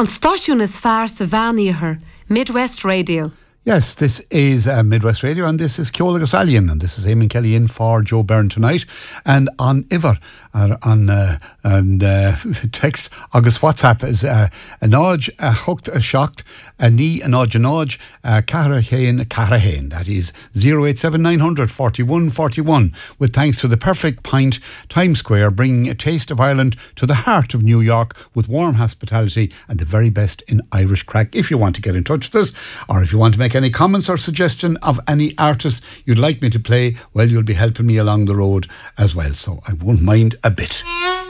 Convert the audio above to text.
An stáisiún is fearr sa bhean Midwest Radio. Yes, this is Midwest Radio, and this is Ceol agus Alien, and this is Eamon Kelly in for Joe Byrne tonight. And on Iver, text agus WhatsApp is a nodge, a hooked, a shocked, a knee, a nodge, Caharahain. That is 087 900 41 41. With thanks to the Perfect Pint, Times Square, bringing a taste of Ireland to the heart of New York with warm hospitality and the very best in Irish crack. If you want to get in touch with us, or if you want to make any comments or suggestion of any artist you'd like me to play, well, you'll be helping me along the road as well, so I won't mind a bit.